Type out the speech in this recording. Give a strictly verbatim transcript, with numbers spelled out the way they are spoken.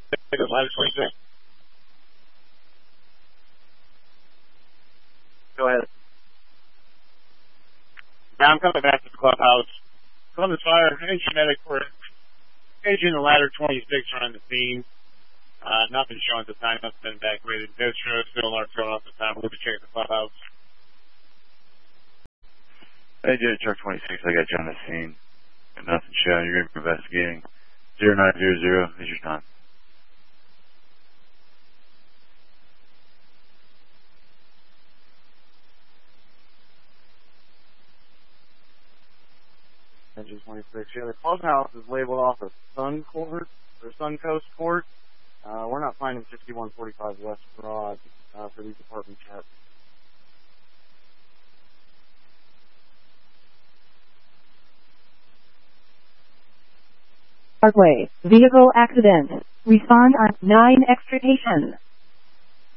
Ladder twenty-six. Go ahead. Now I'm coming back to the clubhouse. Columbus Fire, engine medic for engine and ladder twenty-six are on the scene. Uh, nothing showing at the time. Nothing's been evacuated. No show, still aren't showing off the time. We'll be checking the clubhouse. Hey, Jet Truck twenty-six, I got you on the scene. Got nothing showing. You're investigating. zero nine zero zero is your time. Engine twenty-six. Yeah, the clubhouse is labeled off as Sun Court, or Suncoast Court. Uh, we're not finding sixty-one forty-five West Broad uh, for these apartments yet. Parkway, vehicle accident. Respond on nine extrication.